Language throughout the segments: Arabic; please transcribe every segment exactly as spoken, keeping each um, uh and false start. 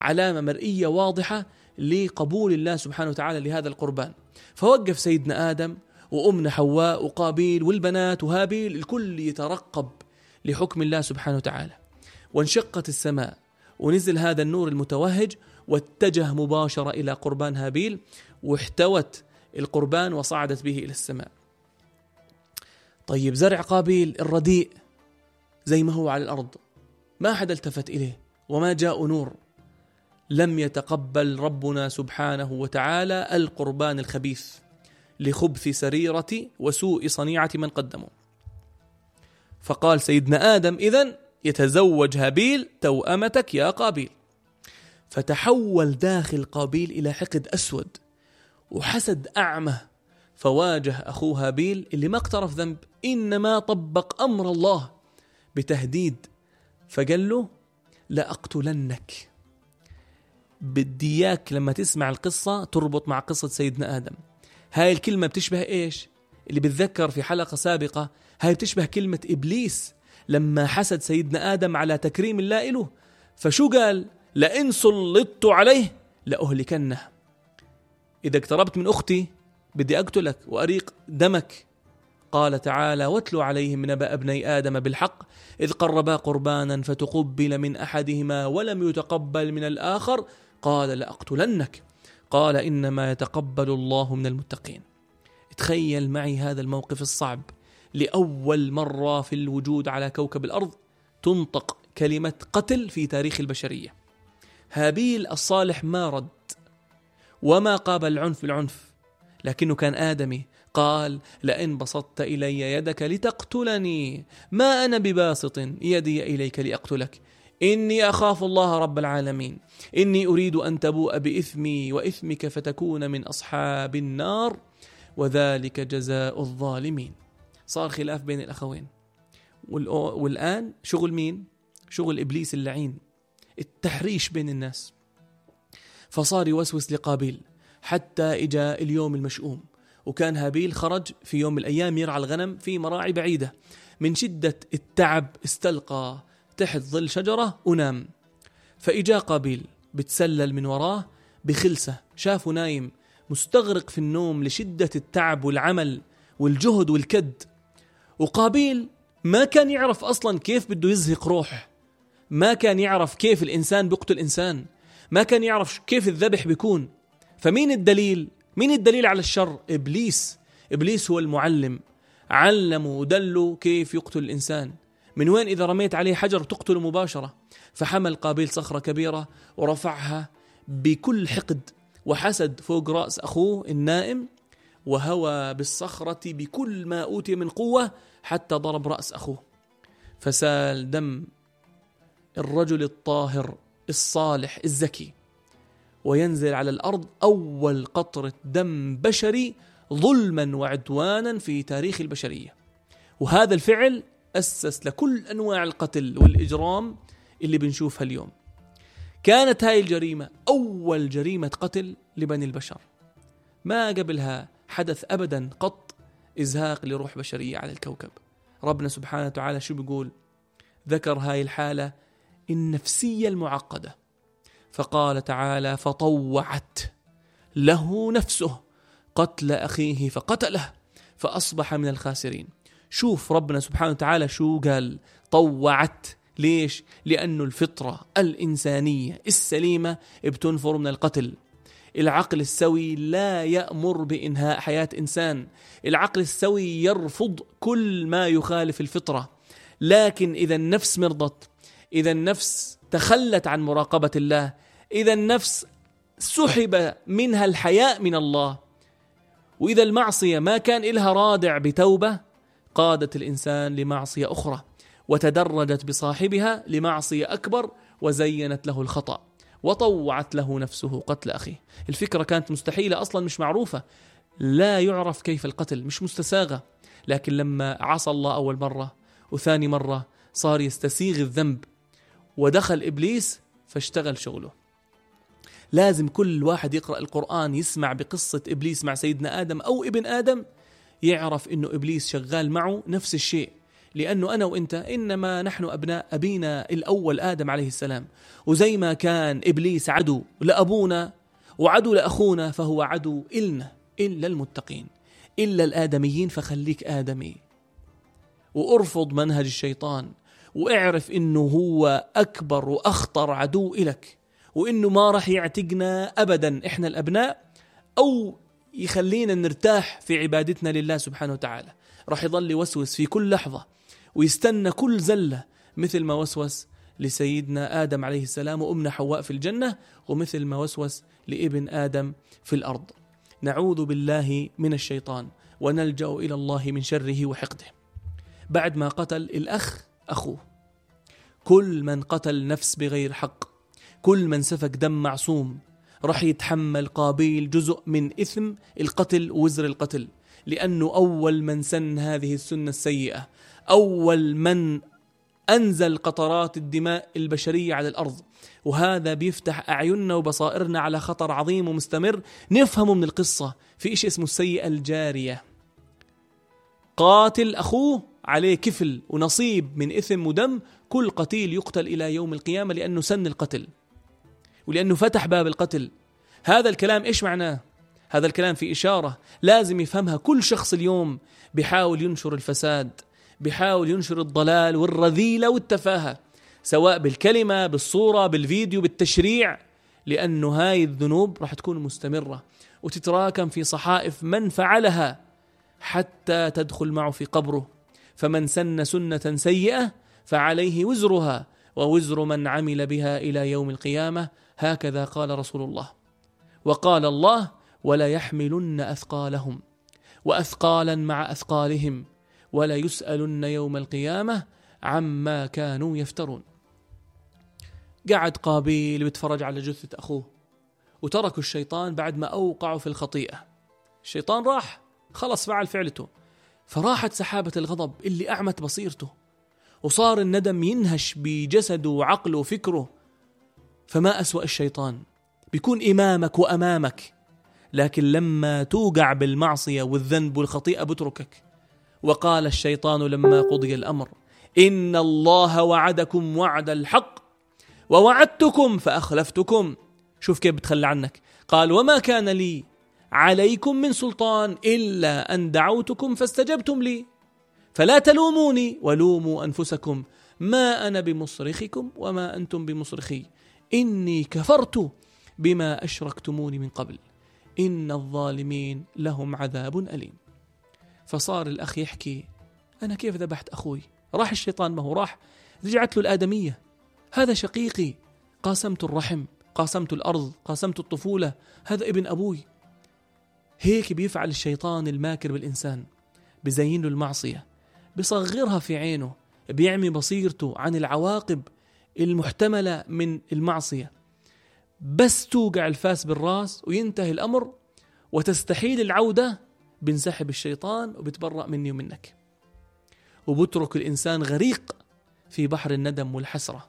علامة مرئية واضحة لقبول الله سبحانه وتعالى لهذا القربان. فوقف سيدنا آدم وأمنا حواء وقابيل والبنات وهابيل، الكل يترقب لحكم الله سبحانه وتعالى. وانشقت السماء ونزل هذا النور المتوهج واتجه مباشرة إلى قربان هابيل، واحتوت القربان وصعدت به إلى السماء. طيب زرع قابيل الرديء زي ما هو على الأرض، ما حدا التفت إليه وما جاء نور. لم يتقبل ربنا سبحانه وتعالى القربان الخبيث لخبث سريرة وسوء صنيعة من قدمه. فقال سيدنا آدم: إذن يتزوج هابيل توأمتك يا قابيل. فتحول داخل قابيل إلى حقد أسود وحسد أعمى، فواجه أخوه هابيل اللي ما اقترف ذنب، إنما طبق أمر الله بتهديد. فقال له: لأقتلنك. بدي إياك لما تسمع القصة تربط مع قصة سيدنا آدم. هاي الكلمة بتشبه إيش؟ اللي بتذكر في حلقة سابقة، هاي بتشبه كلمة إبليس لما حسد سيدنا آدم على تكريم الله إله. فشو قال؟ لئن سلطت عليه لأهلكنه. إذا اقتربت من أختي بدي أقتلك وأريق دمك. قال تعالى: واتلو عليهم من نبأ ابني آدم بالحق إذ قربا قربانا فتقبل من أحدهما ولم يتقبل من الآخر قال لأقتلنك قال إنما يتقبل الله من المتقين. تخيل معي هذا الموقف الصعب. لأول مرة في الوجود على كوكب الأرض تنطق كلمة قتل في تاريخ البشرية. هابيل الصالح ما رد وما قابل العنف بالعنف، لكنه كان آدمي. قال: لئن بسطت إلي يدك لتقتلني ما أنا بباسط يدي إليك لأقتلك إني أخاف الله رب العالمين إني أريد أن تبوء بإثمي وإثمك فتكون من أصحاب النار وذلك جزاء الظالمين. صار خلاف بين الأخوين، والآن شغل مين؟ شغل إبليس اللعين، التحريش بين الناس. فصار يوسوس لقابيل حتى إجا اليوم المشؤوم، وكان هابيل خرج في يوم من الأيام يرعى الغنم في مراعي بعيدة. من شدة التعب استلقى تحت ظل شجرة ونام. فإجا قابيل بتسلل من وراه بخلسة، شافه نايم مستغرق في النوم لشدة التعب والعمل والجهد والكد. وقابيل ما كان يعرف أصلا كيف بده يزهق روح، ما كان يعرف كيف الإنسان بيقتل إنسان، ما كان يعرف كيف الذبح بيكون. فمين الدليل؟ مين الدليل على الشر؟ إبليس. إبليس هو المعلم، علمه ودله كيف يقتل الإنسان. من وين؟ إذا رميت عليه حجر تقتله مباشرة. فحمل قابيل صخرة كبيرة ورفعها بكل حقد وحسد فوق رأس أخوه النائم، وهوى بالصخرة بكل ما أوتي من قوة حتى ضرب رأس أخوه، فسال دم الرجل الطاهر الصالح الزكي، وينزل على الأرض أول قطرة دم بشري ظلما وعدوانا في تاريخ البشرية. وهذا الفعل أسس لكل أنواع القتل والإجرام اللي بنشوفها اليوم. كانت هاي الجريمة أول جريمة قتل لبني البشر، ما قبلها حدث أبدا قط إزهاق لروح بشرية على الكوكب. ربنا سبحانه وتعالى شو بيقول؟ ذكر هاي الحالة النفسية المعقدة، فقال تعالى: فطوعت له نفسه قتل أخيه فقتله فأصبح من الخاسرين. شوف ربنا سبحانه وتعالى شو قال؟ طوعت. ليش؟ لأنه الفطرة الإنسانية السليمة بتنفر من القتل. العقل السوي لا يأمر بإنهاء حياة إنسان، العقل السوي يرفض كل ما يخالف الفطرة. لكن إذا النفس مرضت، إذا النفس تخلت عن مراقبة الله، إذا النفس سحب منها الحياء من الله، وإذا المعصية ما كان إلها رادع بتوبة، قادت الإنسان لمعصية أخرى وتدرجت بصاحبها لمعصية أكبر وزينت له الخطأ وطوعت له نفسه قتل أخيه. الفكرة كانت مستحيلة أصلا، مش معروفة، لا يعرف كيف القتل، مش مستساغة. لكن لما عصى الله أول مرة وثاني مرة صار يستسيغ الذنب ودخل إبليس فاشتغل شغله. لازم كل واحد يقرأ القرآن يسمع بقصة إبليس مع سيدنا آدم أو ابن آدم يعرف إنه إبليس شغال معه نفس الشيء، لأنه أنا وإنت إنما نحن أبناء أبينا الأول آدم عليه السلام، وزي ما كان إبليس عدو لأبونا وعدو لأخونا فهو عدو إلنا إلا المتقين إلا الآدميين. فخليك آدمي وأرفض منهج الشيطان، واعرف إنه هو أكبر وأخطر عدو إلك، وإنه ما رح يعتقنا أبدا إحنا الأبناء أو يخلينا نرتاح في عبادتنا لله سبحانه وتعالى. رح يظل يوسوس في كل لحظة ويستنى كل زلة، مثل ما وسوس لسيدنا آدم عليه السلام وأمنا حواء في الجنة، ومثل ما وسوس لابن آدم في الأرض. نعوذ بالله من الشيطان ونلجأ إلى الله من شره وحقده. بعد ما قتل الأخ أخوه، كل من قتل نفس بغير حق، كل من سفك دم معصوم، رح يتحمل قابيل جزء من إثم القتل ووزر القتل، لأنه أول من سن هذه السنة السيئة، أول من أنزل قطرات الدماء البشرية على الأرض. وهذا بيفتح أعيننا وبصائرنا على خطر عظيم ومستمر نفهمه من القصة. في إشي اسمه السيئة الجارية، قاتل أخوه عليه كفل ونصيب من إثم ودم، كل قتيل يقتل إلى يوم القيامة لأنه سن القتل ولأنه فتح باب القتل. هذا الكلام إيش معناه؟ هذا الكلام في إشارة لازم يفهمها كل شخص اليوم بيحاول ينشر الفساد، بيحاول ينشر الضلال والرذيلة والتفاهة، سواء بالكلمة، بالصورة، بالفيديو، بالتشريع، لأنه هاي الذنوب راح تكون مستمرة وتتراكم في صحائف من فعلها حتى تدخل معه في قبره. فمن سن سنة سيئة فعليه وزرها ووزر من عمل بها إلى يوم القيامة، هكذا قال رسول الله. وقال الله: ولا يحملن أثقالهم وأثقالا مع أثقالهم ولا يسألن يوم القيامة عما كانوا يفترون. قعد قابيل بيتفرج على جثة أخوه وتركوا الشيطان بعد ما أوقعوا في الخطيئة. الشيطان راح خلص فعل فعلته، فراحت سحابة الغضب اللي أعمت بصيرته، وصار الندم ينهش بجسده وعقله وفكره. فما أسوأ الشيطان؟ بيكون إمامك وأمامك، لكن لما توقع بالمعصية والذنب والخطيئة بتركك. وقال الشيطان لما قضي الأمر: إن الله وعدكم وعد الحق ووعدتكم فأخلفتكم. شوف كيف بتخلى عنك. قال: وما كان لي عليكم من سلطان إلا أن دعوتكم فاستجبتم لي فلا تلوموني ولوموا أنفسكم ما أنا بمصرخكم وما أنتم بمصرخي إني كفرت بما أشركتموني من قبل إن الظالمين لهم عذاب أليم. فصار الأخ يحكي: أنا كيف ذبحت أخوي؟ راح الشيطان، ما هو راح، رجعت له الآدمية. هذا شقيقي، قاسمت الرحم، قاسمت الأرض، قاسمت الطفولة، هذا ابن أبوي. هيك بيفعل الشيطان الماكر بالإنسان، بزين له المعصية، بصغرها في عينه، بيعمي بصيرته عن العواقب المحتملة من المعصية. بس توقع الفاس بالراس وينتهي الأمر وتستحيل العودة، بنسحب الشيطان وبتبرأ مني ومنك، وبترك الإنسان غريق في بحر الندم والحسرة.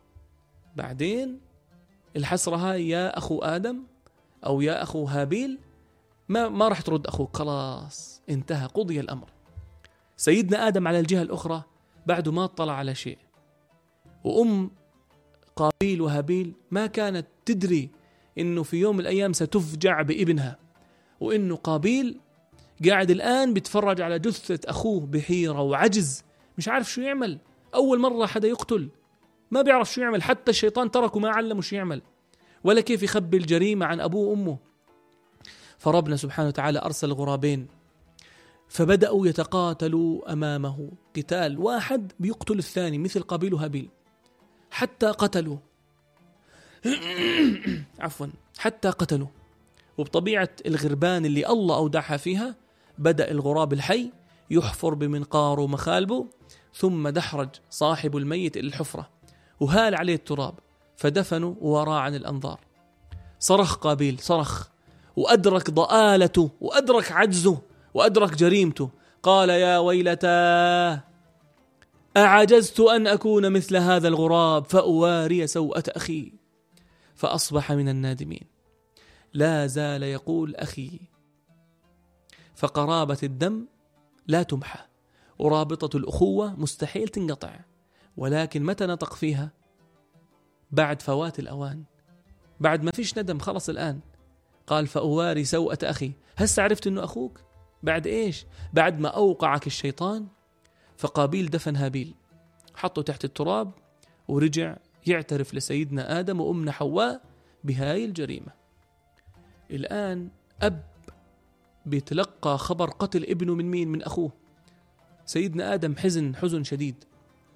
بعدين الحسرة هاي يا أخو آدم أو يا أخو هابيل ما ما راح ترد أخوك، خلاص انتهى، قضي الأمر. سيدنا آدم على الجهة الأخرى بعده ما اطلع على شيء، وأم قابيل وهابيل ما كانت تدري إنه في يوم من الأيام ستفجع بابنها، وإنه قابيل قاعد الآن بيتفرج على جثة أخوه بحيرة وعجز، مش عارف شو يعمل. أول مرة حدا يقتل، ما بيعرف شو يعمل، حتى الشيطان تركه ما علمه شو يعمل ولا كيف يخبي الجريمة عن أبوه وأمه. فربنا سبحانه وتعالى أرسل غرابين فبدأوا يتقاتلوا أمامه قتال، واحد بيقتل الثاني مثل قابيل وهابيل، حتى قتلوا عفوا حتى قتلوا. وبطبيعة الغربان اللي الله أودعها فيها، بدأ الغراب الحي يحفر بمنقاره ومخالبه، ثم دحرج صاحب الميت إلى الحفرة وهال عليه التراب فدفنوا وراء عن الأنظار. صرخ قابيل، صرخ وأدرك ضآلته وأدرك عجزه وأدرك جريمته، قال: يا ويلتاه أعجزت أن أكون مثل هذا الغراب فأواري سوءة أخي، فأصبح من النادمين. لا زال يقول: أخي، فقرابة الدم لا تمحى ورابطة الأخوة مستحيل تنقطع، ولكن متى نطق فيها؟ بعد فوات الأوان، بعد ما فيش ندم، خلص الآن. قال فأواري سوءة أخي، هسه عرفت أنه أخوك؟ بعد إيش؟ بعد ما أوقعك الشيطان. فقابيل دفن هابيل، حطه تحت التراب، ورجع يعترف لسيدنا آدم وأمنا حواء بهاي الجريمة. الآن أب بيتلقى خبر قتل ابنه من مين؟ من أخوه. سيدنا آدم حزن حزن شديد،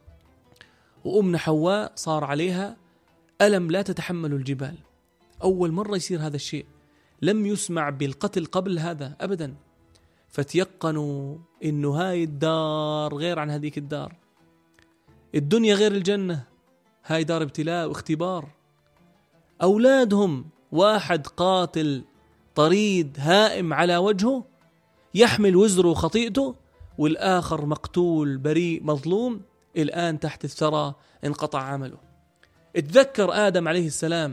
وأمنا حواء صار عليها ألم لا تتحمل الجبال. أول مرة يصير هذا الشيء، لم يسمع بالقتل قبل هذا أبدا. فتيقنوا إنه هاي الدار غير عن هذيك الدار، الدنيا غير الجنة، هاي دار ابتلاء واختبار. أولادهم واحد قاتل طريد هائم على وجهه يحمل وزره وخطيئته، والآخر مقتول بريء مظلوم الآن تحت الثرى انقطع عمله. اتذكر آدم عليه السلام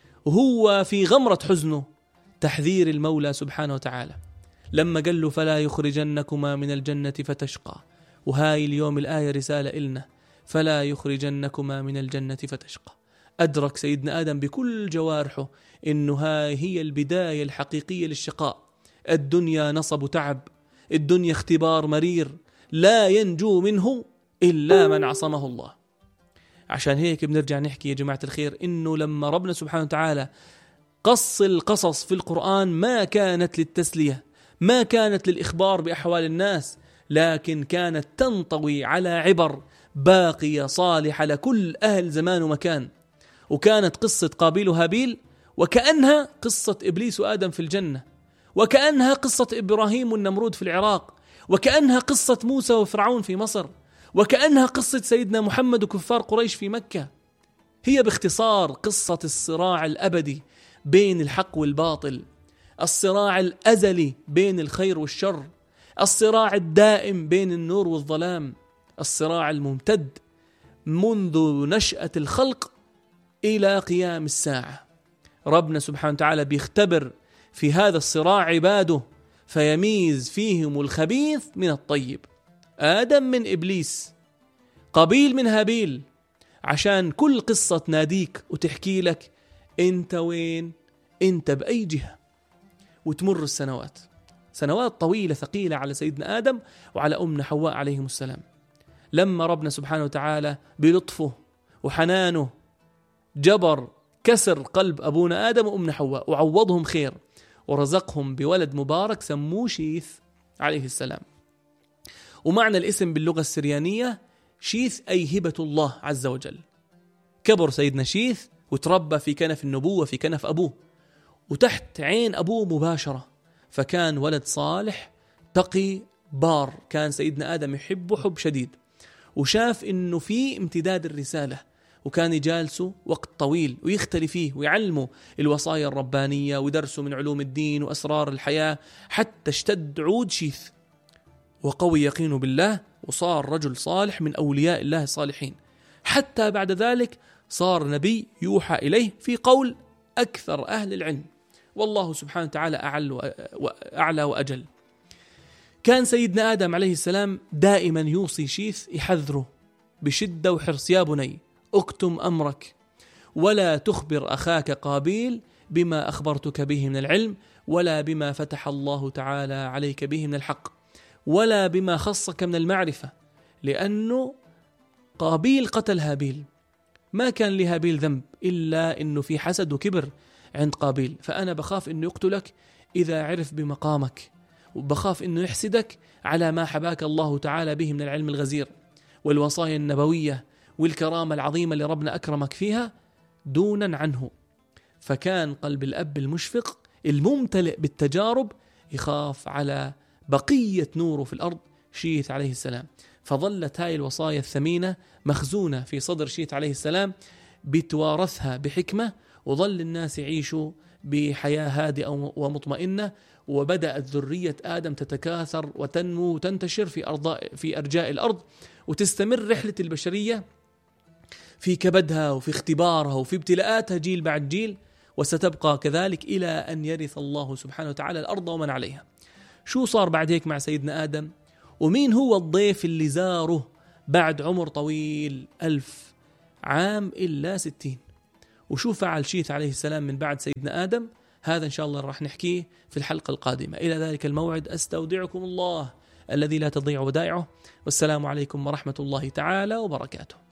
وهو في غمرة حزنه تحذير المولى سبحانه وتعالى لما قال له فلا يخرجنكما من الجنة فتشقى. وهاي اليوم الآية رسالة إلنا، فلا يخرجنكما من الجنة فتشقى. أدرك سيدنا آدم بكل جوارحه إنه هاي هي البداية الحقيقية للشقاء. الدنيا نصب وتعب، الدنيا اختبار مرير لا ينجو منه إلا من عصمه الله. عشان هيك بنرجع نحكي يا جماعة الخير إنه لما ربنا سبحانه وتعالى قص القصص في القرآن ما كانت للتسلية، ما كانت للإخبار بأحوال الناس، لكن كانت تنطوي على عبر باقية صالحة لكل أهل زمان ومكان. وكانت قصة قابيل وهابيل وكأنها قصة إبليس وآدم في الجنة، وكأنها قصة إبراهيم والنمرود في العراق، وكأنها قصة موسى وفرعون في مصر، وكأنها قصة سيدنا محمد وكفار قريش في مكة. هي باختصار قصة الصراع الأبدي بين الحق والباطل، الصراع الأزلي بين الخير والشر، الصراع الدائم بين النور والظلام، الصراع الممتد منذ نشأة الخلق إلى قيام الساعة. ربنا سبحانه وتعالى بيختبر في هذا الصراع عباده فيميز فيهم الخبيث من الطيب. آدم من إبليس، قابيل من هابيل، عشان كل قصة تناديك وتحكي لك أنت وين، أنت بأي جهة. وتمر السنوات، سنوات طويلة ثقيلة على سيدنا آدم وعلى أمنا حواء عليهم السلام، لما ربنا سبحانه وتعالى بلطفه وحنانه جبر كسر قلب أبونا آدم وأمنا حواء وعوضهم خير ورزقهم بولد مبارك سموه شيث عليه السلام. ومعنى الاسم باللغة السريانية شيث أي هبة الله عز وجل. كبر سيدنا شيث وتربى في كنف النبوة في كنف أبوه وتحت عين أبوه مباشرة، فكان ولد صالح تقي بار، كان سيدنا آدم يحبه حب شديد، وشاف إنه في امتداد الرسالة، وكان يجالسه وقت طويل ويختلي فيه ويعلمه الوصايا الربانية ويدرسه من علوم الدين وأسرار الحياة، حتى اشتد عود شيث وقوي يقينه بالله، وصار رجل صالح من أولياء الله الصالحين. حتى بعد ذلك صار نبي يوحى إليه في قول أكثر أهل العلم، والله سبحانه وتعالى أعلى وأجل. كان سيدنا آدم عليه السلام دائما يوصي شيث يحذره بشدة وحرص: يا بني اكتم أمرك ولا تخبر أخاك قابيل بما أخبرتك به من العلم، ولا بما فتح الله تعالى عليك به من الحق، ولا بما خصك من المعرفة، لأنه قابيل قتل هابيل، ما كان لهابيل ذنب إلا أنه في حسد وكبر عند قابيل، فأنا بخاف أنه يقتلك إذا عرف بمقامك، وبخاف أنه يحسدك على ما حباك الله تعالى به من العلم الغزير والوصايا النبوية والكرامة العظيمة اللي ربنا أكرمك فيها دونا عنه. فكان قلب الأب المشفق الممتلئ بالتجارب يخاف على بقية نوره في الأرض شيث عليه السلام. فظلت هاي الوصايا الثمينة مخزونة في صدر شيث عليه السلام بتوارثها بحكمة، وظل الناس يعيشوا بحياة هادئة ومطمئنة، وبدأت ذرية آدم تتكاثر وتنمو وتنتشر في أرض في أرجاء الأرض، وتستمر رحلة البشرية في كبدها وفي اختبارها وفي ابتلاءاتها جيل بعد جيل، وستبقى كذلك إلى أن يرث الله سبحانه وتعالى الأرض ومن عليها. شو صار بعد هيك مع سيدنا آدم ومين هو الضيف اللي زاره بعد عمر طويل ألف عام إلا ستين، وشو فعل شيث عليه السلام من بعد سيدنا آدم. هذا إن شاء الله راح نحكيه في الحلقة القادمة. إلى ذلك الموعد أستودعكم الله الذي لا تضيع ودائعه، والسلام عليكم ورحمة الله تعالى وبركاته.